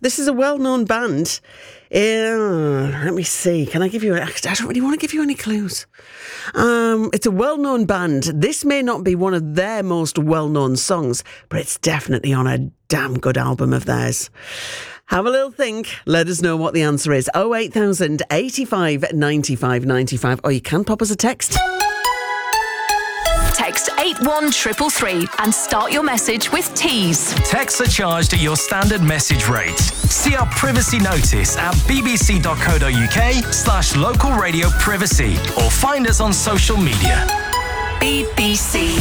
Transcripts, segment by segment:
This is a well-known band. Let me see. Can I give you... I don't really want to give you any clues. It's a well-known band. This may not be one of their most well-known songs, but it's definitely on a damn good album of theirs. Have a little think. Let us know what the answer is. 08000 85 95 95. Or you can pop us a text. Text 81333 and start your message with Tease. Texts are charged at your standard message rate. See our privacy notice at bbc.co.uk/local radio privacy or find us on social media. BBC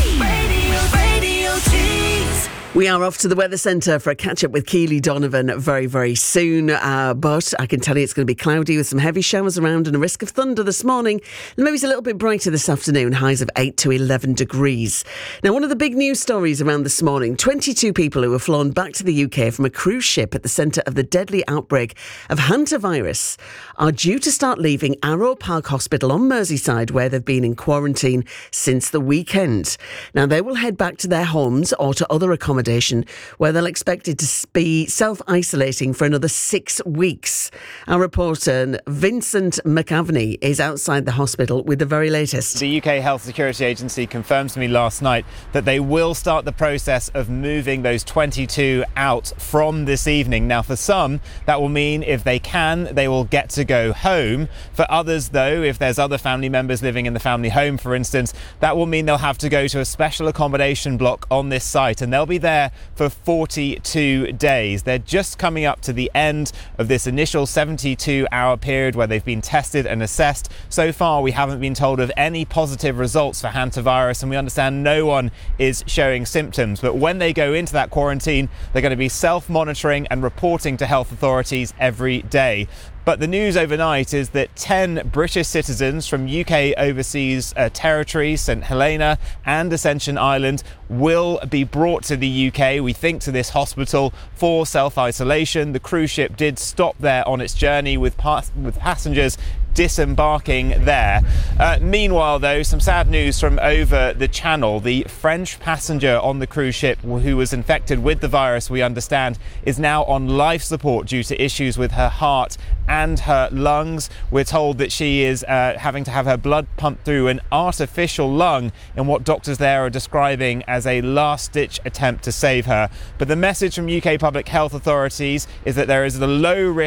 Radio Tease. We are off to the weather centre for a catch-up with Keely Donovan very, very soon. But I can tell you it's going to be cloudy with some heavy showers around and a risk of thunder this morning. And maybe it's a little bit brighter this afternoon, highs of 8 to 11 degrees. Now, one of the big news stories around this morning, 22 people who were flown back to the UK from a cruise ship at the centre of the deadly outbreak of hantavirus are due to start leaving Arrow Park Hospital on Merseyside, where they've been in quarantine since the weekend. Now, they will head back to their homes or to other accommodation where they're expected to be self-isolating for another 6 weeks. Our reporter Vincent McAvaney is outside the hospital with the very latest. The UK Health Security Agency confirmed to me last night that they will start the process of moving those 22 out from this evening. Now, for some, that will mean if they can, they will get to go home. For others, though, if there's other family members living in the family home, for instance, that will mean they'll have to go to a special accommodation block on this site, and they'll be there for 42 days. They're just coming up to the end of this initial 72-hour period where they've been tested and assessed. So far, we haven't been told of any positive results for hantavirus, and we understand no one is showing symptoms. But when they go into that quarantine, they're going to be self-monitoring and reporting to health authorities every day. But the news overnight is that 10 British citizens from UK overseas territories, St Helena and Ascension Island, will be brought to the UK, we think to this hospital, for self-isolation. The cruise ship did stop there on its journey with passengers disembarking there. Meanwhile, though, some sad news from over the channel. The French passenger on the cruise ship who was infected with the virus, we understand, is now on life support due to issues with her heart and her lungs. We're told that she is having to have her blood pumped through an artificial lung in what doctors there are describing as a last-ditch attempt to save her. But the message from UK public health authorities is that there is a low risk